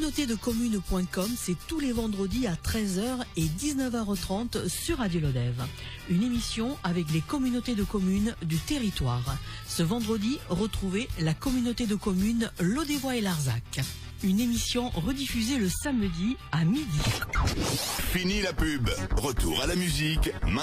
communautédecommunes.com, c'est tous les vendredis à 13h et 19h30 sur Radio Lodève. Une émission avec les communautés de communes du territoire. Ce vendredi, retrouvez la communauté de communes Lodévois et Larzac. Une émission rediffusée le samedi à midi. Fini la pub. Retour à la musique.